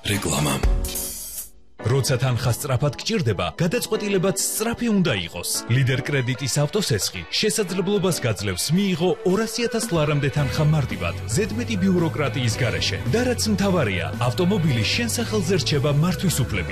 რეკლამა. როცა თანხა სწრაფად გჭირდება, გადაწყვეტილებაც სწრაფი უნდა იყოს. ლიდერ კრედიტის ავტოსესხი შესაძლებლობას გაძლევს მიიღო 200,000 ლარამდე თანხა მარტივად, ზედმეტი ბიუროკრატიის გარეშე. და რაც მთავარია, ავტომობილი შენ სახელზე რჩება მართვის უფლებით.